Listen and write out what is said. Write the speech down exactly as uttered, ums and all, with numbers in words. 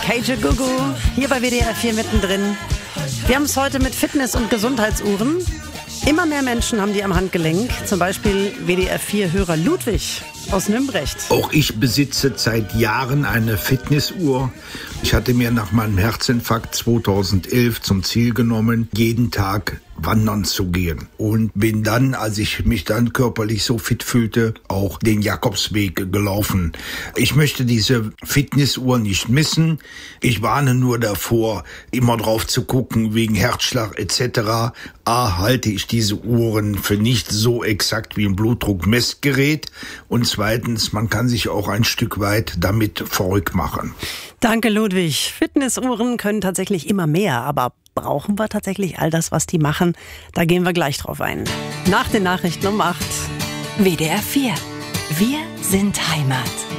Keiju Gugu, hier bei W D R vier mittendrin. Wir haben es heute mit Fitness- und Gesundheitsuhren. Immer mehr Menschen haben die am Handgelenk. Zum Beispiel W D R vier-Hörer Ludwig aus Nümbrecht. Auch ich besitze seit Jahren eine Fitnessuhr. Ich hatte mir nach meinem Herzinfarkt zweitausendelf zum Ziel genommen, jeden Tag wandern zu gehen. Und bin dann, als ich mich dann körperlich so fit fühlte, auch den Jakobsweg gelaufen. Ich möchte diese Fitnessuhr nicht missen. Ich warne nur davor, immer drauf zu gucken, wegen Herzschlag et cetera. A, halte ich diese Uhren für nicht so exakt wie ein Blutdruckmessgerät. Und zweitens, man kann sich auch ein Stück weit damit verrückt machen. Danke, Ludwig. Fitnessuhren können tatsächlich immer mehr, aber brauchen wir tatsächlich all das, was die machen? Da gehen wir gleich drauf ein. Nach den Nachrichten um acht. W D R vier. Wir sind Heimat.